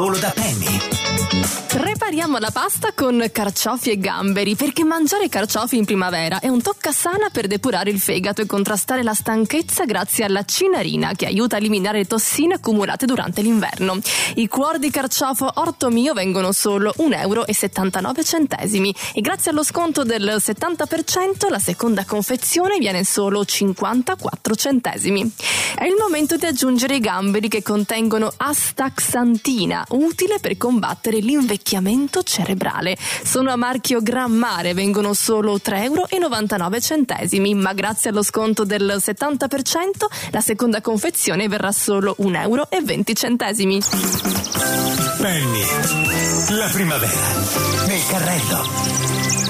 Volo da Penny. Prepariamo la pasta con carciofi e gamberi, perché mangiare carciofi in primavera è un toccasana per depurare il fegato e contrastare la stanchezza grazie alla cinarina, che aiuta a eliminare le tossine accumulate durante l'inverno. I cuori di carciofo Orto Mio vengono solo €1,79 e grazie allo sconto del 70% la seconda confezione viene solo 54 centesimi. È il momento di aggiungere i gamberi, che contengono astaxantina, utile per combattere l'invecchiamento cerebrale. Sono a marchio Gran Mare, vengono solo €3,99, ma grazie allo sconto del 70% la seconda confezione verrà solo €1,20. Penny, la primavera nel carrello.